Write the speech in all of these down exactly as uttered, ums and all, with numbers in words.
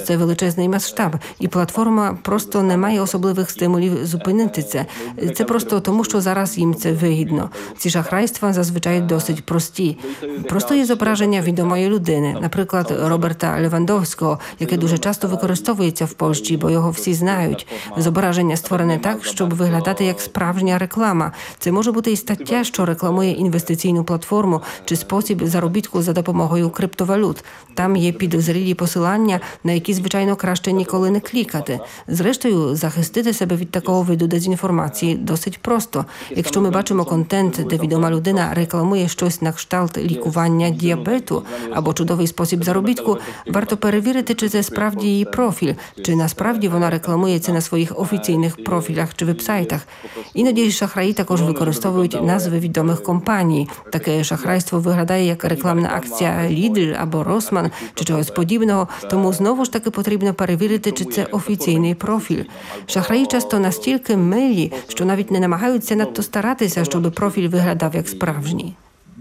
це величезний масштаб, і платформа просто не має особливих стимулів зупинити це. Це просто тому, що зараз їм це вигідно. Ці шахрайства зазвичай досить прості. Просто є зображення відомої людини, наприклад, Роберта Левандовського, яке дуже часто використовується в Польщі, бо його всі знають. Зображення створене так, щоб виглядати як справжня реклама. Це може бути і стаття, що рекламує інвестиційну платформу чи спосіб заробітку за допомогою криптовалют. Там є підозрілі посилання, на які, звичайно, краще ніколи не клікати. Зрештою, захистити себе від такого виду дезінформації досить просто. Якщо ми бачимо контент, де відома людина рекламує щось на кшталт лікування діабету або чудовий спосіб заробітку, варто перевірити, чи це справді її профіль, чи насправді вона рекламує це на своїх офіційних профілях чи вебсайтах. Іноді шахраї також використовують назви відомих компаній. Таке шахрайство виглядає як рекламна акція Lidl або Rossmann чи чогось подібного, тому знову ж таки потрібно перевірити, чи це офіційний профіль. Шахраї часто настільки милі, що навіть не намагаються надто старатися, щоб профіль виглядав як справжній.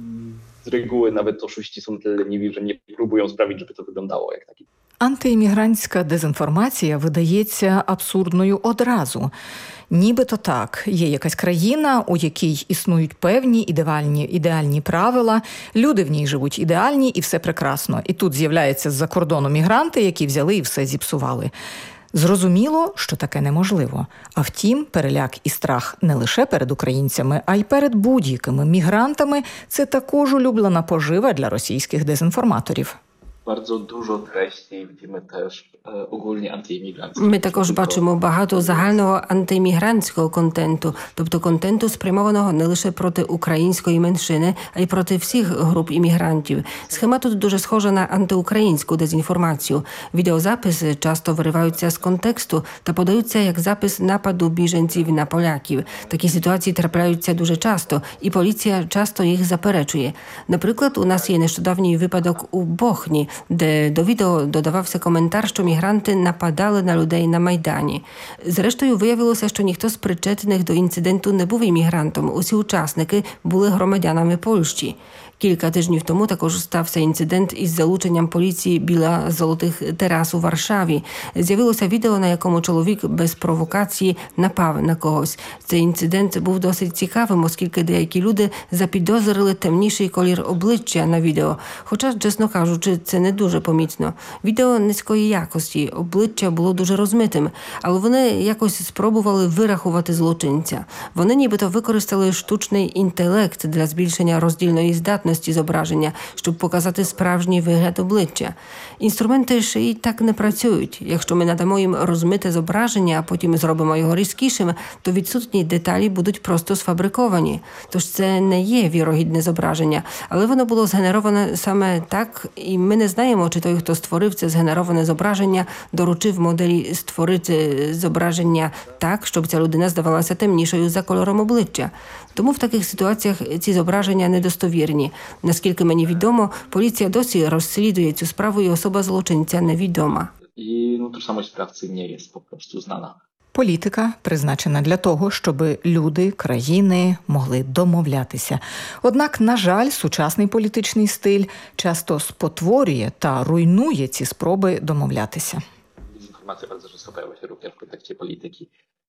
Z reguły nawet oszuści są tyle leniwi, że nie próbują sprawić, żeby to wyglądało jak taki. Антиіммігрантська дезінформація видається абсурдною одразу. Нібито так, є якась країна, у якій існують певні ідеальні, ідеальні правила, люди в ній живуть ідеальні і все прекрасно. І тут з'являються з-за кордону мігранти, які взяли і все зіпсували. Зрозуміло, що таке неможливо. А втім, переляк і страх не лише перед українцями, а й перед будь-якими мігрантами – це також улюблена пожива для російських дезінформаторів. Bardzo dużo treści widzimy też ogólnie antyimigranckich. Ми також бачимо багато загального антиіммігрантського контенту, тобто контенту, спрямованого не лише проти української меншини, а й проти всіх груп іммігрантів. Схема тут дуже схожа на антиукраїнську дезінформацію. Відеозаписи часто вириваються з контексту та подаються як запис нападу біженців на поляків. Такі ситуації трапляються дуже часто, і поліція часто їх заперечує. Наприклад, у нас є нещодавній випадок у Бохні, де до відео додавався коментар, що мігранти нападали на людей на Майдані. Зрештою, виявилося, що ніхто з причетних до інциденту не був іммігрантом. Усі учасники були громадянами Польщі. Кілька тижнів тому також стався інцидент із залученням поліції біля Золотих терас у Варшаві. З'явилося відео, на якому чоловік без провокації напав на когось. Цей інцидент був досить цікавим, оскільки деякі люди запідозрили темніший колір обличчя на відео. Хоча, чесно кажучи, це не дуже помітно. Відео низької якості, обличчя було дуже розмитим, але вони якось спробували вирахувати злочинця. Вони нібито використали штучний інтелект для збільшення роздільної здатності зображення, щоб показати справжній вигляд обличчя. Інструменти ж і так не працюють. Якщо ми надамо їм розмите зображення, а потім зробимо його різкішим, то відсутні деталі будуть просто сфабриковані. Тож це не є вірогідне зображення, але воно було згенероване саме так, і ми не знаємо, чи той, хто створив це згенероване зображення, доручив моделі створити зображення так, щоб ця людина здавалася темнішою за кольором обличчя. Тому в таких ситуаціях ці зображення недостовірні. Наскільки мені відомо, поліція досі розслідує цю справу, і особа злочинця невідома. I no, tożsamość sprawcy nie jest po prostu znana. Політика призначена для того, щоб люди, країни могли домовлятися. Однак, на жаль, сучасний політичний стиль часто спотворює та руйнує ці спроби домовлятися. Informacja bardzo często pojawia się również w kontekście polityki.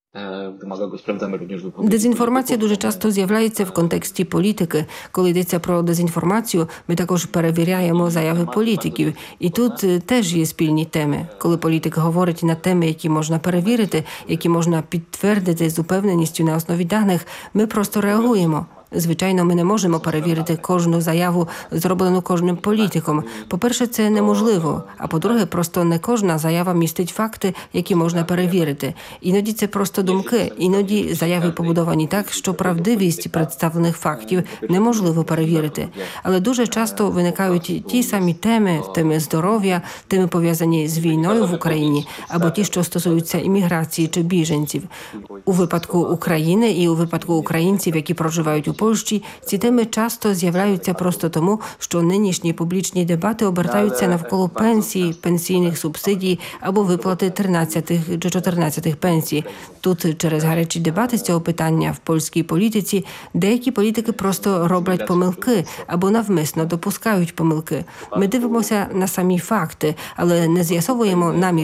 Дезінформація дуже часто з'являється в контексті політики. Коли йдеться про дезінформацію, ми також перевіряємо заяви політиків. І тут теж є спільні теми. Коли політик говорить на теми, які можна перевірити, які можна підтвердити з упевненістю на основі даних, ми просто реагуємо. Звичайно, ми не можемо перевірити кожну заяву, зроблену кожним політиком. По-перше, це неможливо. А по-друге, просто не кожна заява містить факти, які можна перевірити. Іноді це просто думки. Іноді заяви побудовані так, що правдивість представлених фактів неможливо перевірити. Але дуже часто виникають ті самі теми, теми здоров'я, теми пов'язані з війною в Україні, або ті, що стосуються імміграції чи біженців. У випадку України і у випадку українців, які проживають у Польщі, ці теми часто з'являються просто тому, що нинішні публічні дебати обертаються навколо пенсії, пенсійних субсидій або виплати тринадцятих чи чотирнадцятих пенсій. Тут через гарячі дебати з цього питання в польській політиці деякі політики просто роблять помилки або навмисно допускають помилки. Ми дивимося на самі факти, але не з'ясовуємо намір